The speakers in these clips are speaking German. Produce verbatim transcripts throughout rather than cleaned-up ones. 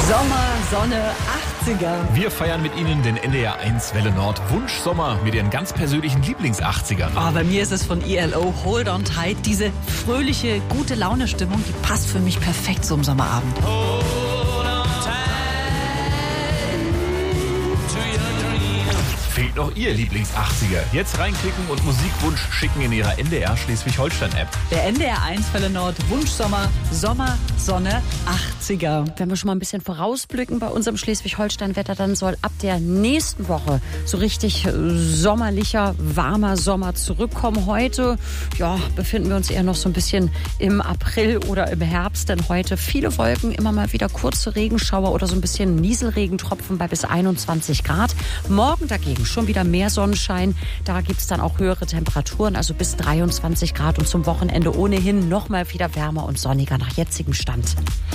Sommer, Sonne, achtziger. Wir feiern mit Ihnen den N D R eins Welle Nord Wunschsommer mit Ihren ganz persönlichen Lieblings-achtzigern. Oh, bei mir ist es von E L O, Hold on Tight. Diese fröhliche, gute Laune-Stimmung, die passt für mich perfekt so im Sommerabend. Fehlt noch Ihr Lieblings-achtziger? Jetzt reinklicken und Musikwunsch schicken in Ihrer N D R Schleswig-Holstein-App. Der N D R eins Welle Nord Wunschsommer, Sommer, Sonne, achtziger. Wenn wir schon mal ein bisschen vorausblicken bei unserem Schleswig-Holstein-Wetter, dann soll ab der nächsten Woche so richtig sommerlicher, warmer Sommer zurückkommen. Heute, ja, befinden wir uns eher noch so ein bisschen im April oder im Herbst, denn heute viele Wolken, immer mal wieder kurze Regenschauer oder so ein bisschen Nieselregentropfen bei bis einundzwanzig Grad. Morgen dagegen schon wieder mehr Sonnenschein. Da gibt es dann auch höhere Temperaturen, also bis dreiundzwanzig Grad und zum Wochenende ohnehin noch mal wieder wärmer und sonniger nach jetzigem Stand.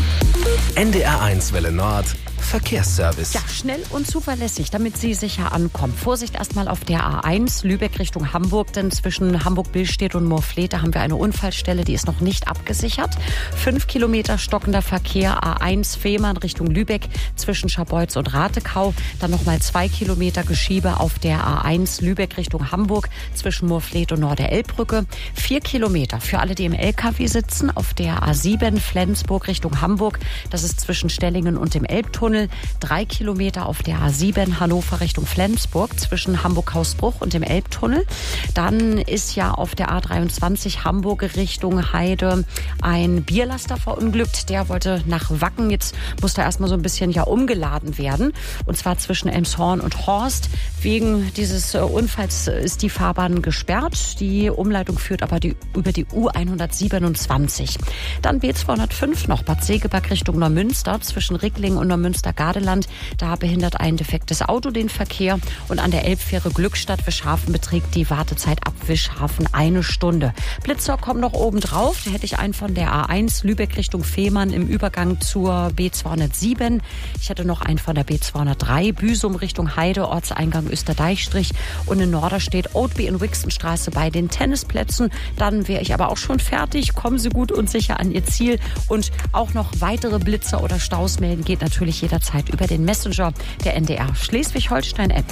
N D R eins Welle Nord Verkehrsservice. Ja, schnell und zuverlässig, damit Sie sicher ankommen. Vorsicht erstmal auf der A eins, Lübeck Richtung Hamburg, denn zwischen Hamburg-Billstedt und Moorflete haben wir eine Unfallstelle, die ist noch nicht abgesichert. Fünf Kilometer stockender Verkehr, A eins Fehmarn Richtung Lübeck zwischen Scharbeutz und Ratekau. Dann nochmal zwei Kilometer Geschiebe auf der A eins Lübeck Richtung Hamburg zwischen Moorflete und Norderelbbrücke. Vier Kilometer für alle, die im L K W sitzen, auf der A sieben Flensburg Richtung Hamburg. Das ist zwischen Stellingen und dem Elbtunnel. Drei Kilometer auf der A sieben Hannover Richtung Flensburg zwischen Hamburg-Hausbruch und dem Elbtunnel. Dann ist ja auf der A dreiundzwanzig Hamburg Richtung Heide ein Bierlaster verunglückt. Der wollte nach Wacken. Jetzt musste erstmal so ein bisschen ja umgeladen werden. Und zwar zwischen Elmshorn und Horst. Wegen dieses Unfalls ist die Fahrbahn gesperrt. Die Umleitung führt aber die, über die U hundertsiebenundzwanzig. Dann B zweihundertfünf noch Bad Segeberg Richtung Neumünster zwischen Ricklingen und Neumünster-Gardeland. Da behindert ein defektes Auto den Verkehr. Und an der Elbfähre Glückstadt-Wischhafen beträgt die Wartezeit ab Wischhafen eine Stunde. Blitzer kommen noch oben drauf. Da hätte ich einen von der A eins Lübeck Richtung Fehmarn im Übergang zur B zweihundertsieben. Ich hätte noch einen von der B zweihundertdrei Büsum Richtung Heide, Ortseingang Österdeichstrich. Und in Norderstedt Oatby in Wixenstraße bei den Tennisplätzen. Dann wäre ich aber auch schon fertig. Kommen Sie gut und sicher an Ihr Ziel. Und auch noch weitere Blitzer oder Staus melden geht natürlich jederzeit über den Messenger der N D R Schleswig-Holstein-App.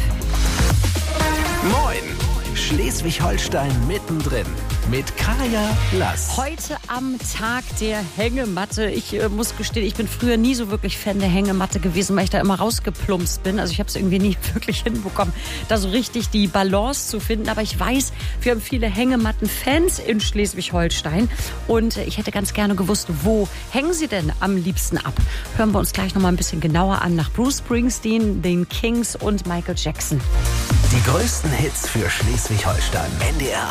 Moin! Schleswig-Holstein mittendrin mit Kaya Lass. Heute am Tag der Hängematte. Ich äh, muss gestehen, ich bin früher nie so wirklich Fan der Hängematte gewesen, weil ich da immer rausgeplumpst bin. Also ich habe es irgendwie nie wirklich hinbekommen, da so richtig die Balance zu finden. Aber ich weiß, wir haben viele Hängematten-Fans in Schleswig-Holstein. Und äh, ich hätte ganz gerne gewusst, wo hängen Sie denn am liebsten ab? Hören wir uns gleich noch mal ein bisschen genauer an nach Bruce Springsteen, den Kings und Michael Jackson. Die größten Hits für Schleswig-Holstein. N D R